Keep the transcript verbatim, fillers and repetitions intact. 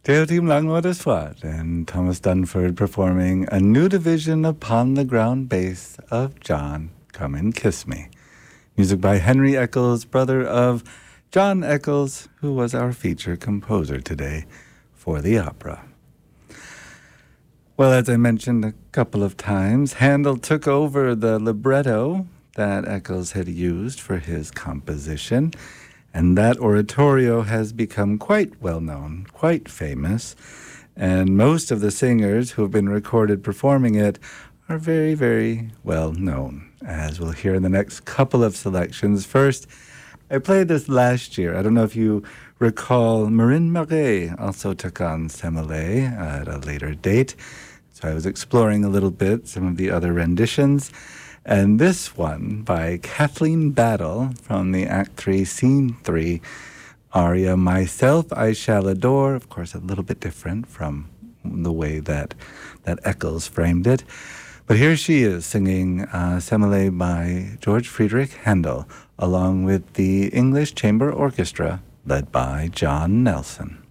Teotim Langwater Swat and Thomas Dunford performing a new division upon the ground bass of John, Come and Kiss Me. Music by Henry Eccles, brother of John Eccles, who was our feature composer today for the opera. Well, as I mentioned a couple of times, Handel took over the libretto that Eccles had used for his composition, and that oratorio has become quite well known, quite famous, and most of the singers who have been recorded performing it are very, very well known, as we'll hear in the next couple of selections. First, I played this last year. I don't know if you recall, Marin Marais also took on Semele at a later date, so I was exploring a little bit some of the other renditions. And this one by Kathleen Battle from the Act three, Scene three aria, Myself I Shall Adore, of course a little bit different from the way that, that Eccles framed it. But here she is singing uh, Semele by George Friedrich Handel, along with the English Chamber Orchestra led by John Nelson.